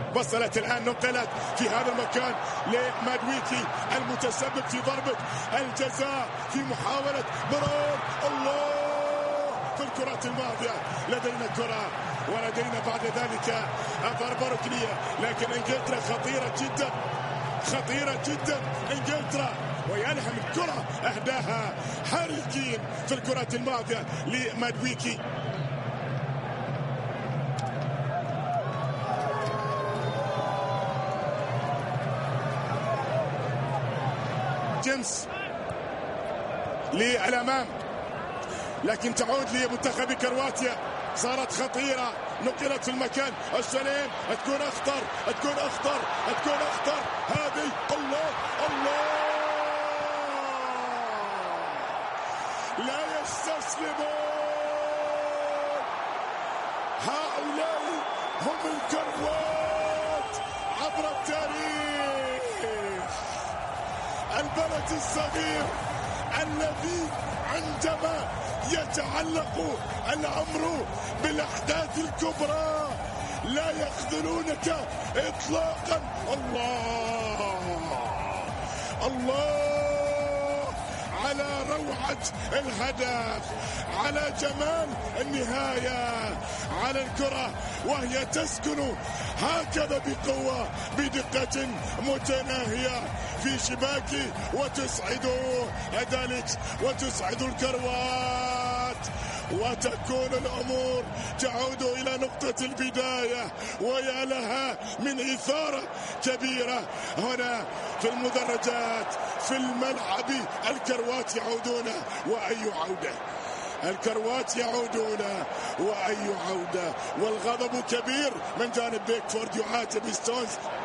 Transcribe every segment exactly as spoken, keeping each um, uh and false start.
وصلت الآن، نقلت في هذا المكان لمادويكي المتسبب في ضربة الجزاء في محاولة مرور. الله في الكرات الماضية لدينا كرة ولدينا بعد ذلك ضربة ركنية، لكن انجلترا خطيرة جدا خطيرة جدا انجلترا، ويلهم الكرة اهداها هاري كين في الكرات الماضية لمادويكي. جيمس للأمام، لكن تعود لمنتخب كرواتيا، صارت خطيرة، نقلت في المكان السليم، تكون أخطر تكون أخطر تكون أخطر هذه. الله الله لا يستسلمون، هؤلاء هم الكروات عبر التاريخ، البلد الصغير الذي عندما يتعلق الأمر بالأحداث الكبرى لا يخذلونك إطلاقا. الله الله على روعة الهدف، على جمال النهاية، على الكرة وهي تسكن هكذا بقوة بدقة متناهية في شباك وتسعد أداليكس وتسعد الكروات، وتكون الأمور تعود إلى نقطة البداية، ويا لها من إثارة كبيرة هنا في المدرجات في الملعب. الكروات يعودون وأي عودة، الكروات يعودون وأي عودة، والغضب كبير من جانب بيكفورد يعاتب ستونز.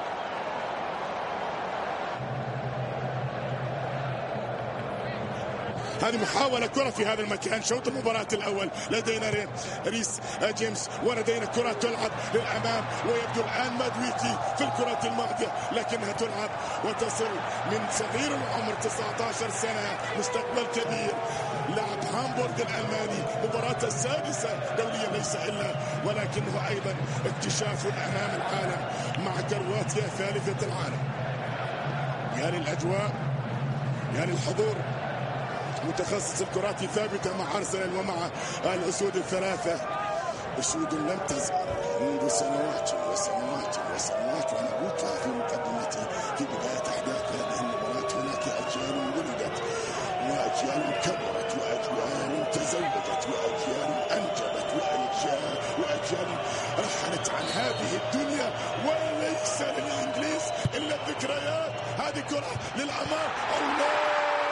هذه محاولة كرة في هذا المكان، شوط المباراة الأول لدينا ريس جيمس، ولدينا كرة تلعب للأمام، ويبدو الآن مادويكي في الكرة الماضية، لكنها تلعب وتصل من صغير العمر تسعة عشر سنة، مستقبل كبير، لاعب هامبورغ الألماني، مباراة السادسة دوليا ليس إلا، ولكنه أيضا اكتشاف أمام العالم مع كرواتيا ثالثة العالم. يا للأجواء يا للحضور، متخصص الكرات ثابتة مع أرسنال ومع الأسود الثلاثة، أسود لم تزل منذ سنوات وسنوات وسنوات، وأنا قلتها في مقدمتي في بداية أحداث هذه المباراة، هناك أجيال ولدت وأجيال كبرت وأجيال تزوجت وأجيال أنجبت وأجيال وأجيال رحلت عن هذه الدنيا، وليس للإنجليز إلا الذكريات. هذه كرة للأمام، الله،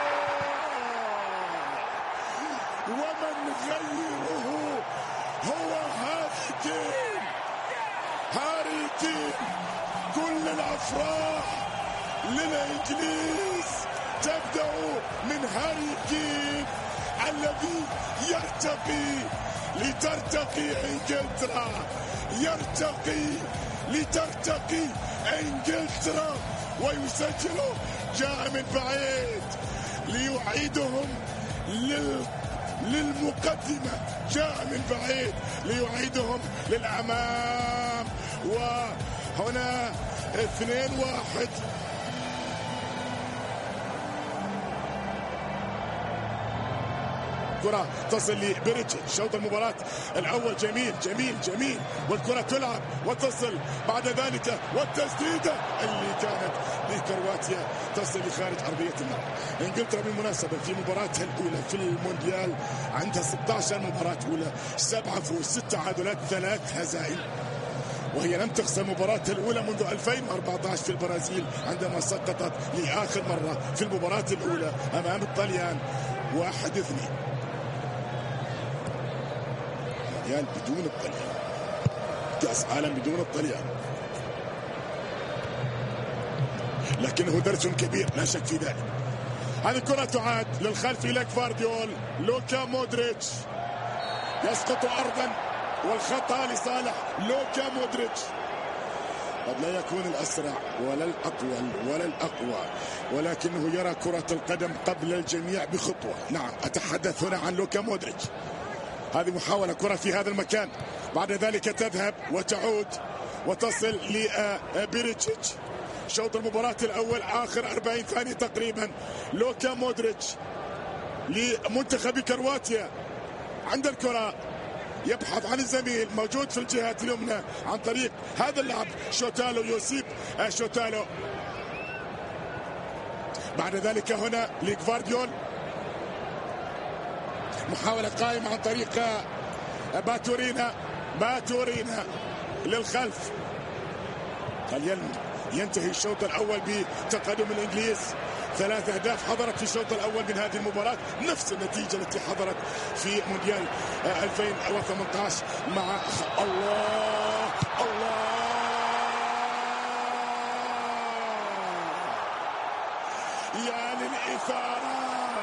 ومن غيره هو هاري كين. هاري كين، كل الأفراح للإنجليز تبدأ من هاري كين الذي يرتقي لترتقي إنجلترا، يرتقي لترتقي إنجلترا، ويسجل جاء من بعيد ليعيدهم لل للمقدمة، جاء من بعيد ليعيدهم للأمام، وهنا اثنين واحد. كرة تصل لبريتش، شوط المباراة الأول جميل جميل جميل، والكرة تلعب وتصل بعد ذلك، والتسديدة اللي كانت لكرواتيا تصل لخارج أرضية الملعب. إنجلترا بالمناسبة في مباراتها الأولى في المونديال عندها ستة عشر مباراة أولى، سبعة فوز، ست تعادلات، ثلاث هزائم، وهي لم تخسر مباراتها الأولى منذ ألفين وأربعة عشر في البرازيل عندما سقطت لآخر مرة في المباراة الأولى أمام الطليان واحد اثنين. مونديال بدون الطليان، كأس عالم بدون الطليان، لكنه درس كبير لا شك في ذلك. هذه الكرة تعاد للخلف إلى كفارديول، لوكا مودريتش يسقط أرضا، والخطأ لصالح لوكا مودريتش. قد لا يكون الأسرع ولا الأطول ولا الأقوى، ولكنه يرى كرة القدم قبل الجميع بخطوة. نعم، أتحدث هنا عن لوكا مودريتش. هذه محاولة كرة في هذا المكان، بعد ذلك تذهب وتعود وتصل لبيريتشيتش. شوط المباراة الأول آخر أربعين ثانية تقريبا. لوكا مودريتش لمنتخب كرواتيا عند الكرة، يبحث عن الزميل، موجود في الجهة اليمنى عن طريق هذا اللاعب شوتالو، يوسيب شوتالو. بعد ذلك هنا لجفارديول، محاولة قائمة عن طريق باتورينا، باتورينا للخلف. هل ينتهي الشوط الأول بتقدم الإنجليز؟ ثلاث أهداف حضرت في الشوط الأول من هذه المباراة، نفس النتيجة التي حضرت في مونديال ألفين وثمانية عشر مع الله الله يا للإثارة،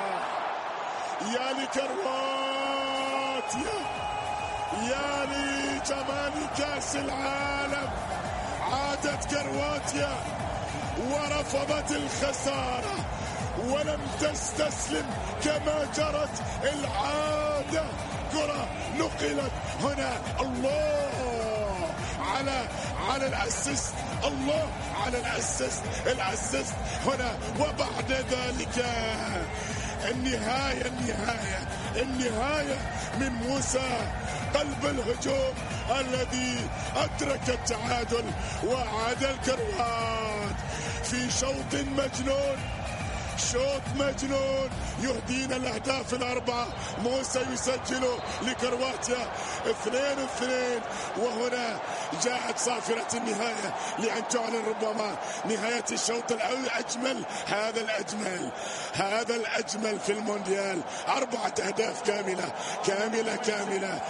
يا لكرواتيا، يا لجمال كأس العالم. عادت كرواتيا ورفضت الخسارة ولم تستسلم كما جرت العادة. كرة نقلت هنا، الله على على الاسيست، الله على الاسيست، الاسيست هنا. وبعد ذلك النهاية النهاية النهاية من موسى قلب الهجوم الذي أدرك التعادل، وعاد الكروات في شوط مجنون، شوط مجنون يهدينا الأهداف الأربعة. موسى يسجل لكرواتيا اثنين اثنين، وهنا جاءت صافرة النهاية لأن تعلن ربما نهاية الشوط الأول. أجمل، هذا الأجمل، هذا الأجمل في المونديال. أربعة أهداف كاملة كاملة كاملة.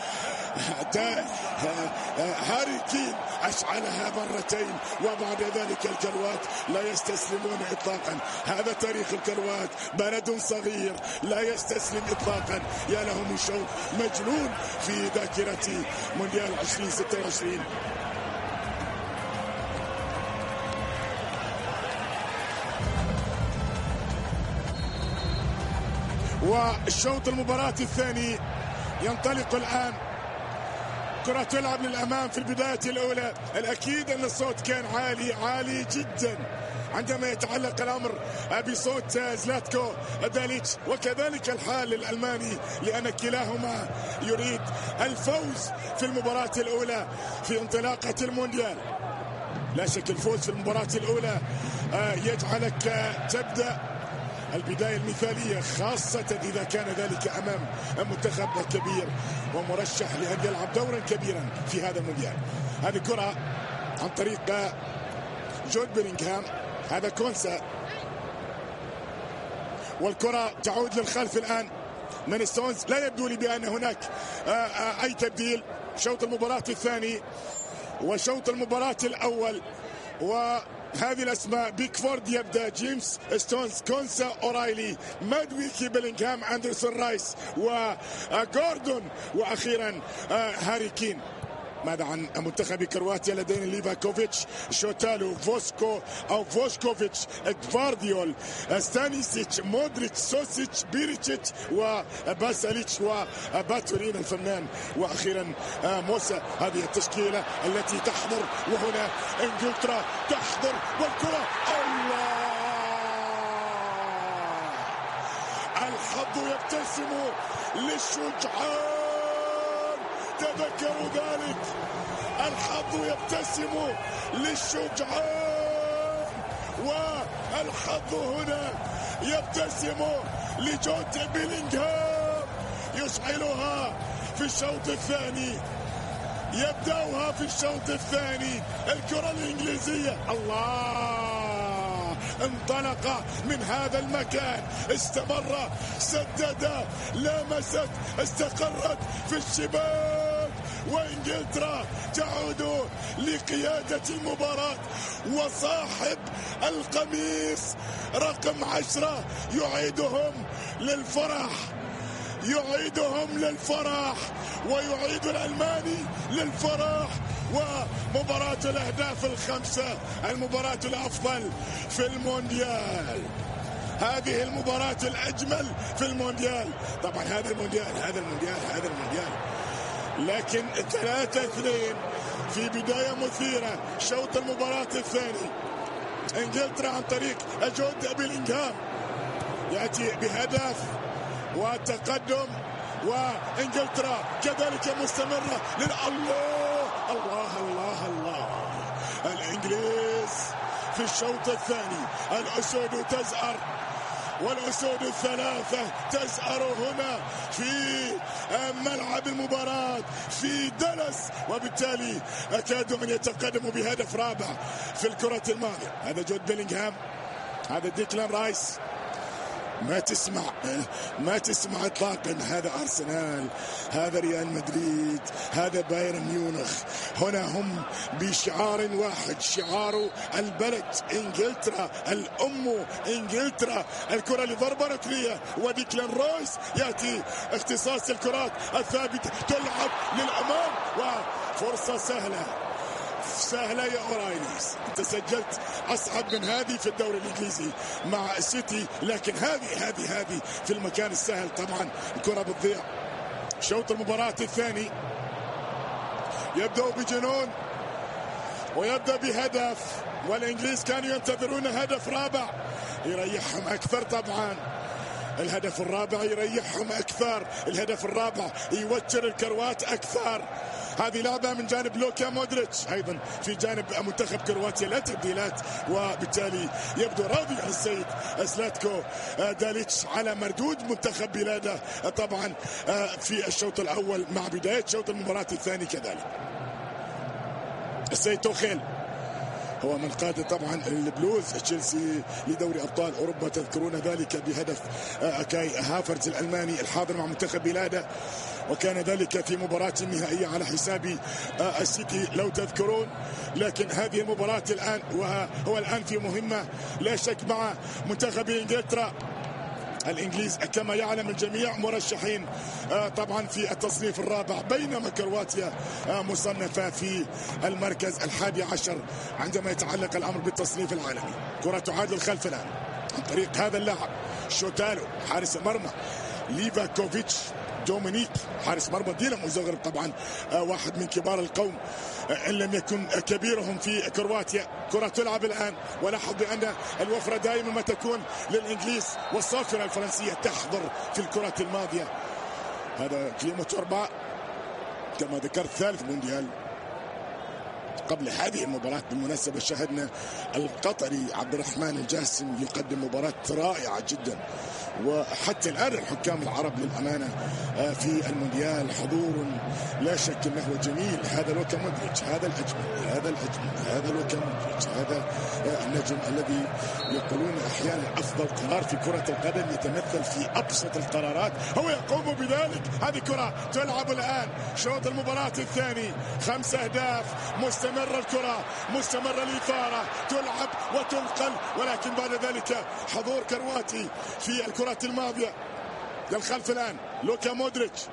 هاري كين أشعلها مرتين، وبعد ذلك الكروات لا يستسلمون إطلاقا. هذا تاريخ الكروات، بلد صغير لا يستسلم إطلاقا. يا له من شوط مجنون في ذاكرتي مونديال ألفين وستة وعشرين. والشوط المباراة الثاني ينطلق الآن. كرة تلعب للأمام في البداية الأولى. الأكيد أن الصوت كان عالي عالي جدا عندما يتعلق الأمر بصوت زلاتكو داليتش، وكذلك الحال للألماني، لأن كلاهما يريد الفوز في المباراة الأولى في انطلاقة المونديال. لا شك الفوز في المباراة الأولى يجعلك تبدأ البداية المثالية، خاصة إذا كان ذلك أمام منتخب كبير ومرشح لأن يلعب دورا كبيرا في هذا المونديال. هذه كرة عن طريق جود بيلينغهام، هذا كونسا، والكرة تعود للخلف الآن من ستونز. لا يبدو لي بأن هناك أي تبديل. شوط المباراة الثاني وشوط المباراة الأول، وهذه الأسماء: بيكفورد يبدأ، جيمس ستونز، كونسا، أورايلي، مادويكي، بيلينغهام، أندرسون رايس، وغوردون، وأخيرا هاري كين. ماذا عن منتخب كرواتيا؟ لدينا ليفاكوفيتش، شوتالو، فوسكو أو فوشكوفيتش، جفارديول، ستانيسيتش، مودريتش، سوسيتش، بيريتشيتش، وباساليتش، وباتورين الفنان، وأخيرا موسى. هذه التشكيلة التي تحضر، وهنا إنجلترا تحضر، والكرة الله، الحظ يبتسم للشجعان. تذكروا ذلك، الحظ يبتسم للشجعان، والحظ هنا يبتسم لجود بيلينغهام. يشعلها في الشوط الثاني، يبدأها في الشوط الثاني. الكرة الإنجليزية، الله، انطلق من هذا المكان، استمر، سدد، لمست، استقرت في الشباك، وإنجلترا تعود لقيادة المباراة. وصاحب القميص رقم عشرة يعيدهم للفرح، يعيدهم للفرح، ويعيد الألماني للفرح. ومباراة الأهداف الخمسة، المباراة الأفضل في المونديال، هذه المباراة الأجمل في المونديال. طبعا هذا المونديال، هذا المونديال، هذا المونديال، لكن ثلاثة اثنين في بداية مثيرة شوط المباراة الثاني. انجلترا عن طريق جود بيلينغهام يأتي بهدف وتقدم، وانجلترا كذلك مستمرة لله الله الله الله. الانجليز في الشوط الثاني الاسود تزأر، والأسود الثلاثة تزأر هنا في ملعب المباراة في دالاس، وبالتالي أكادوا أن يتقدموا بهدف رابع في الكرة الماضية. هذا جود بيلينغهام، هذا ديكلان رايس. ما تسمع ما تسمع اطلاقا هذا ارسنال، هذا ريال مدريد، هذا بايرن ميونخ. هنا هم بشعار واحد، شعار البلد انجلترا، الام انجلترا. الكره لضربه ركنيه، وديكلان رايس ياتي اختصاص الكرات الثابته، تلعب للامام وفرصه سهله سهلة يا أورايليز. أنت سجلت أصعب من هذه في الدوري الإنجليزي مع السيتي، لكن هذه هذه هذه في المكان السهل. طبعا الكرة بتضيع. شوط المباراة الثاني يبدأ بجنون ويبدأ بهدف، والإنجليز كانوا ينتظرون هدف رابع يريحهم أكثر. طبعا الهدف الرابع يريحهم أكثر، الهدف الرابع يوتر الكروات أكثر. هذه لعبة من جانب لوكا مودريتش، أيضا في جانب منتخب كرواتيا لا تبديلات، وبالتالي يبدو راضي السيد زلاتكو داليتش على مردود منتخب بلاده طبعا في الشوط الأول مع بداية شوط المباراة الثاني. كذلك السيد توخيل هو من قاد طبعا البلوز تشيلسي لدوري ابطال اوروبا، تذكرون ذلك بهدف كاي هافرتز الالماني الحاضر مع منتخب بلاده، وكان ذلك في مباراة النهائية على حساب السيتي لو تذكرون. لكن هذه المباراة الآن وهو الآن في مهمة لا شك مع منتخب انجلترا. الانجليز كما يعلم الجميع مرشحين طبعا في التصنيف الرابع، بينما كرواتيا مصنفة في المركز الحادي عشر عندما يتعلق الامر بالتصنيف العالمي. كرة تعادل خلف الان عن طريق هذا اللاعب شوتالو حارس المرمى، ليفاكوفيتش دومينيك حارس مرمى دينامو زغرب، طبعا واحد من كبار القوم ان لم يكن كبيرهم في كرواتيا. كرة تلعب الان، ولاحظ بان الوفرة دائما ما تكون للانجليز، والصافرة الفرنسية تحضر في الكرة الماضية. هذا كليمو توربا كما ذكرت ثالث مونديال. قبل هذه المباراة بالمناسبة شاهدنا القطري عبد الرحمن الجاسم يقدم مباراة رائعة جدا، وحتى الآن الحكام العرب للأمانة في المونديال حضور لا شك أنه جميل. هذا لوكا مودريتش، هذا الأجمل هذا الأجمل هذا لوكا مودريتش، هذا النجم الذي يقولون أحيانا أفضل قرار في كرة القدم يتمثل في أبسط القرارات، هو يقوم بذلك. هذه كرة تلعب الآن شوط المباراة الثاني، خمس أهداف، مستمرة الكرة، مستمرة الإثارة، تلعب وتنقل، ولكن بعد ذلك حضور كرواتي في الكرة الماضية. للخلف الآن لوكا مودريتش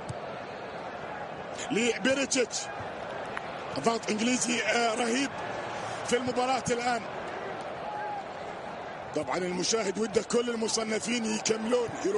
لبيريتش، ضغط إنجليزي رهيب في المباراة الآن. طبعا المشاهد وده كل المصنفين يكملون